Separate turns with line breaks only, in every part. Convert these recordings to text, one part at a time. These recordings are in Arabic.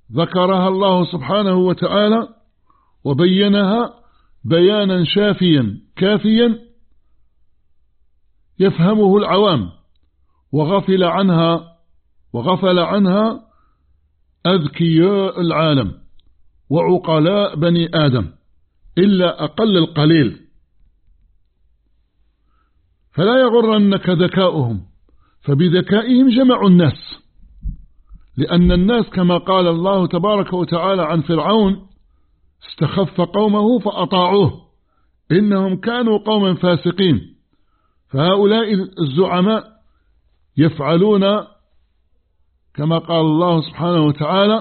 ذكرها الله سبحانه وتعالى وبينها بيانا شافيا كافيا يفهمه العوام، وغفل عنها أذكياء العالم وعقلاء بني آدم إلا أقل القليل. فلا يغرنك ذكاؤهم، فبذكائهم جمعوا الناس، لأن الناس كما قال الله تبارك وتعالى عن فرعون استخف قومه فأطاعوه إنهم كانوا قوما فاسقين. فهؤلاء الزعماء يفعلون كما قال الله سبحانه وتعالى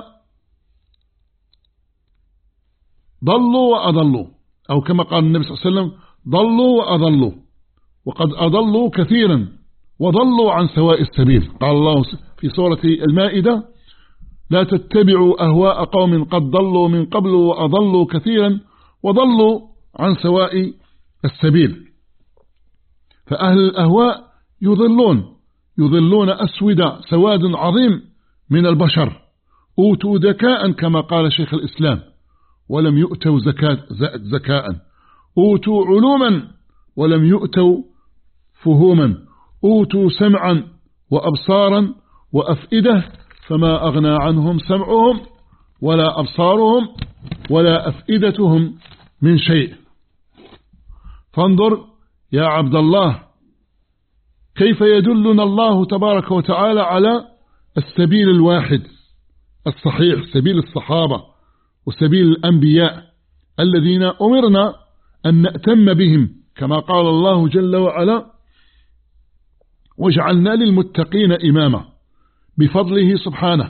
ضلوا وأضلوا، أو كما قال النبي صلى الله عليه وسلم ضلوا وأضلوا، وقد أضلوا كثيرا وضلوا عن سواء السبيل. قال الله في سورة المائدة لا تتبعوا أهواء قوم قد ضلوا من قبل وأضلوا كثيرا وضلوا عن سواء السبيل. فأهل الأهواء يضلون سواد عظيم من البشر، أوتوا ذكاء كما قال شيخ الإسلام ولم يؤتوا زكاء، أوتوا علوما ولم يؤتوا فهوما، أوتوا سمعا وأبصارا وأفئدة فما أغنى عنهم سمعهم ولا أبصارهم ولا أفئدتهم من شيء. فانظر يا عبد الله كيف يدلنا الله تبارك وتعالى على السبيل الواحد الصحيح، سبيل الصحابة وسبيل الأنبياء الذين أمرنا أن نأتم بهم، كما قال الله جل وعلا وجعلنا للمتقين إماما، بفضله سبحانه،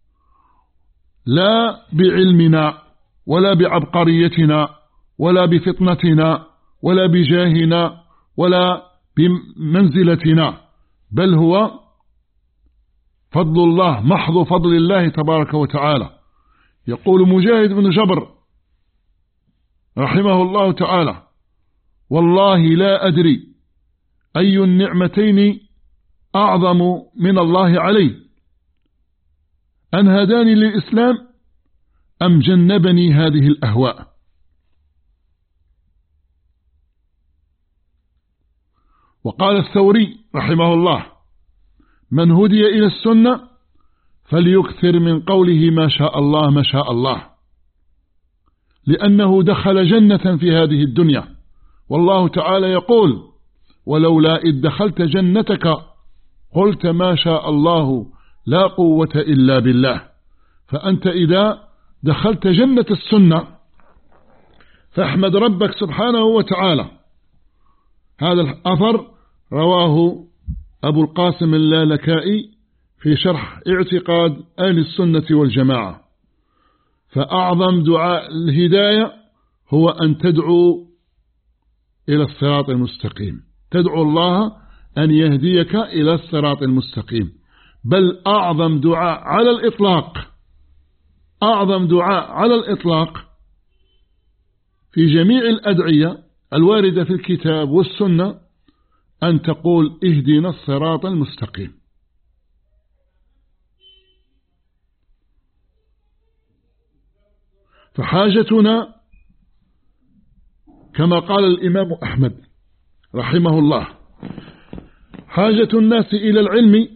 لا بعلمنا ولا بعبقريتنا ولا بفطنتنا ولا بجاهنا ولا بمنزلتنا، بل هو فضل الله، محض فضل الله تبارك وتعالى. يقول مجاهد بن جبر رحمه الله تعالى والله لا أدري أي النعمتين أعظم من الله علي، أن هداني للإسلام أم جنبني هذه الأهواء. وقال الثوري رحمه الله من هدي إلى السنة فليكثر من قوله ما شاء الله ما شاء الله، لأنه دخل جنة في هذه الدنيا، والله تعالى يقول ولولا إذ دخلت جنتك قلت ما شاء الله لا قوة إلا بالله. فأنت إذا دخلت جنة السنة فاحمد ربك سبحانه وتعالى. هذا الأثر رواه أبو القاسم اللالكائي في شرح اعتقاد أهل السنة والجماعة. فأعظم دعاء الهداية هو أن تدعو إلى الصراط المستقيم، تدعو الله أن يهديك إلى الصراط المستقيم. بل أعظم دعاء على الإطلاق، أعظم دعاء على الإطلاق في جميع الأدعية الواردة في الكتاب والسنة أن تقول اهدنا الصراط المستقيم. فحاجتنا كما قال الإمام أحمد رحمه الله حاجة الناس إلى العلم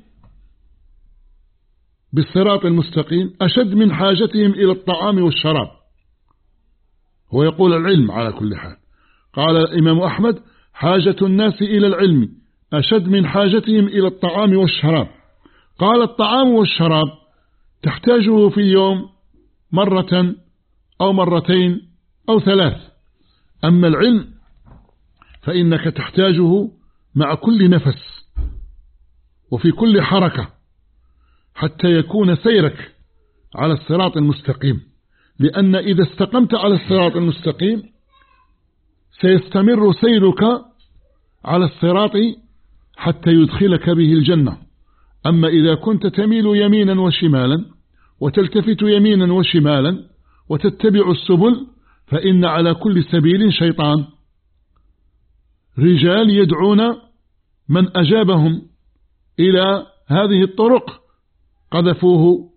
بالصراط المستقيم أشد من حاجتهم إلى الطعام والشراب. هو يقول العلم على كل حال. قال الإمام أحمد حاجة الناس إلى العلم أشد من حاجتهم إلى الطعام والشراب. قال الطعام والشراب تحتاجه في اليوم مرة أو مرتين أو ثلاث، أما العلم فإنك تحتاجه مع كل نفس وفي كل حركة حتى يكون سيرك على الصراط المستقيم. لأن إذا استقمت على الصراط المستقيم سيستمر سيرك على الصراط حتى يدخلك به الجنة. أما إذا كنت تميل يمينا وشمالا وتلتفت يمينا وشمالا وتتبع السبل فإن على كل سبيل شيطان، رجال يدعون من أجابهم إلى هذه الطرق قذفوه